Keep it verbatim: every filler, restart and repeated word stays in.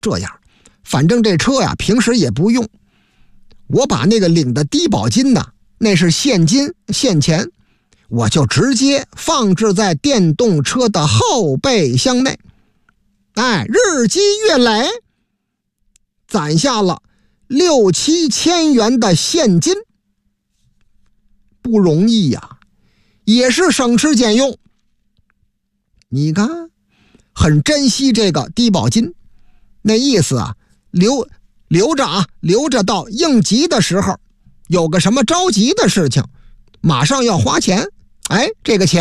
这样，反正这车呀平时也不用，我把那个领的低保金呢，那是现金现钱，我就直接放置在电动车的后备箱内。哎，日积月累，攒下了六七千元的现金，不容易呀，也是省吃俭用。你看，很珍惜这个低保金，那意思啊，留留着啊，留着到应急的时候，有个什么着急的事情，马上要花钱，哎，这个钱